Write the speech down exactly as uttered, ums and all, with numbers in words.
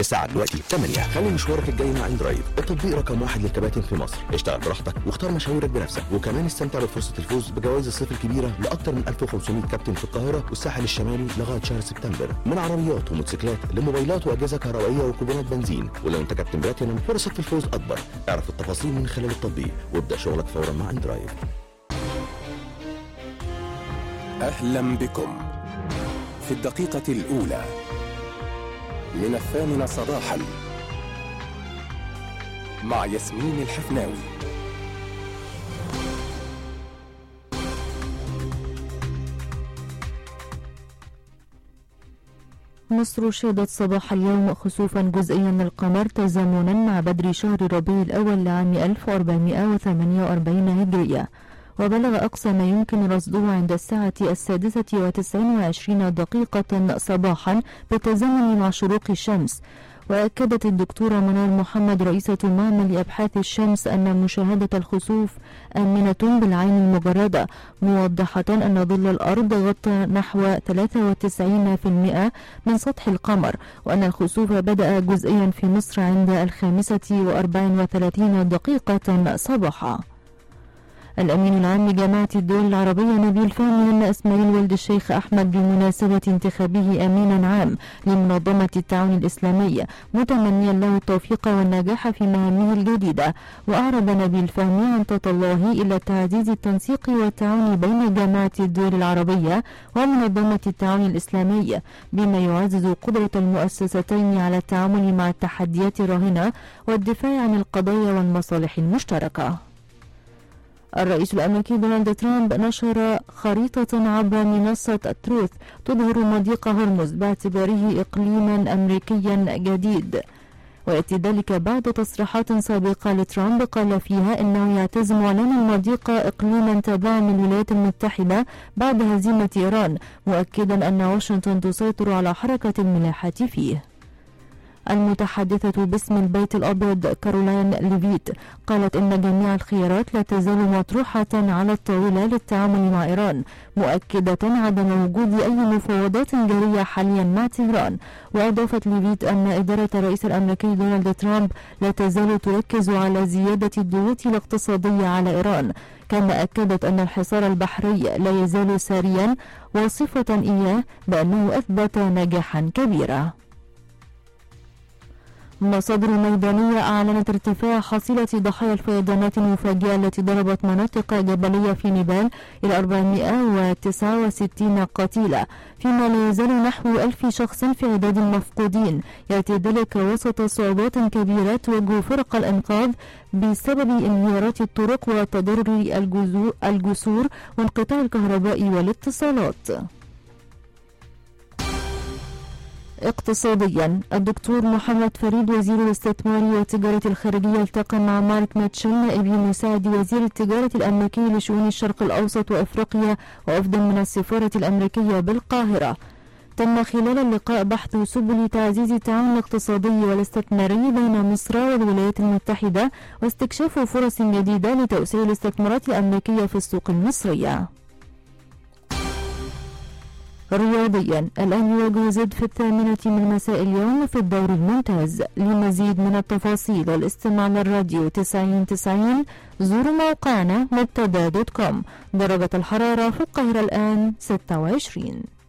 الساعة دلوقتي ثمانية. خلي مشوارك الجاي مع اندرايف، التطبيق رقم واحد للكباتن في مصر. اشتغل براحتك واختار مشاويرك بنفسك، وكمان استمتع بفرصة الفوز بجوائز الصيف الكبيرة لأكثر من ألف وخمسمائة كابتن في القاهرة والساحل الشمالي لغاية شهر سبتمبر، من عربيات وموتوسيكلات لموبايلات وأجهزة كهربائية وكوبونات بنزين. ولو انت كابتن بلاتينم فرصك في الفوز أكبر. اعرف التفاصيل من خلال التطبيق وابدأ شغلك فورا مع اندرايف. أهلا بكم في الدقيقة الأولى من الثامنة صباحا مع ياسمين الحفناوي. مصر شهدت صباح اليوم خسوفا جزئيا للقمر تزامنا مع بدر شهر ربيع الأول لعام ألف وأربعمائة وثمانية وأربعين هجرية، وبلغ أقصى ما يمكن رصده عند الساعة السادسة وتسعين وعشرين دقيقة صباحا بالتزامن مع شروق الشمس. وأكدت الدكتورة منار محمد رئيسة معمل أبحاث الشمس أن مشاهدة الخسوف آمنة بالعين المجردة، موضحة أن ظل الأرض غطى نحو ثلاثة وتسعين بالمئة من سطح القمر، وأن الخسوف بدأ جزئيا في مصر عند الخامسة وأربع وثلاثين دقيقة صباحا. الأمين العام لجامعة الدول العربية نبيل فهمي أن إسماعيل ولد الشيخ أحمد بمناسبة انتخابه أمينا عام لمنظمة التعاون الإسلامي متمنيا له التوفيق والنجاح في مهامه الجديدة. وأعرب نبيل فهمي عن تطلعه إلى تعزيز التنسيق والتعاون بين جامعة الدول العربية ومنظمة التعاون الإسلامي بما يعزز قدرة المؤسستين على التعامل مع التحديات الراهنة والدفاع عن القضايا والمصالح المشتركة. الرئيس الأمريكي دونالد ترامب نشر خريطة عبر منصة تروث تظهر مضيق هرمز باعتباره إقليما أمريكيا جديد، ويأتي ذلك بعد تصريحات سابقة لترامب قال فيها إنه يعتزم إعلان المضيق إقليما تابعا للولايات المتحدة بعد هزيمة إيران، مؤكدا أن واشنطن تسيطر على حركة الملاحة فيه. المتحدثة باسم البيت الأبيض كارولاين ليفيت قالت إن جميع الخيارات لا تزال مطروحة على الطاولة للتعامل مع إيران، مؤكدة عدم وجود أي مفاوضات جارية حاليا مع طهران. وأضافت ليفيت أن إدارة الرئيس الأمريكي دونالد ترامب لا تزال تركز على زيادة الضغوط الاقتصادية على إيران، كما أكدت أن الحصار البحري لا يزال ساريا، وصفة إياه بأنه أثبت نجاحا كبيرا. مصادر ميدانية أعلنت ارتفاع حصيلة ضحايا الفيضانات المفاجئة التي ضربت مناطق جبلية في نيبال إلى أربعمائة وتسعة وستين قتيلة، فيما لا يزال نحو ألف شخص في عداد المفقودين. يأتي ذلك وسط صعوبات كبيرة تواجه فرق الإنقاذ بسبب انهيارات الطرق وتضرر الجسور وانقطاع الكهرباء والاتصالات. اقتصاديا، الدكتور محمد فريد وزير الاستثمار والتجارة الخارجية التقى مع مارك ميتشل نائب مساعد وزير التجارة الأمريكي لشؤون الشرق الأوسط وأفريقيا ووفد من السفارة الأمريكية بالقاهرة. تم خلال اللقاء بحث سبل تعزيز التعاون الاقتصادي والاستثماري بين مصر والولايات المتحدة واستكشاف فرص جديدة لتوسيع الاستثمارات الأمريكية في السوق المصرية. رياضيا، الأهلي يواجه زد في الثامنة من مساء اليوم في الدوري الممتاز. لمزيد من التفاصيل والاستماع للراديو تسعين تسعين زوروا موقعنا مبتدا دوت كوم. درجة الحرارة في القاهرة الآن ستة وعشرين.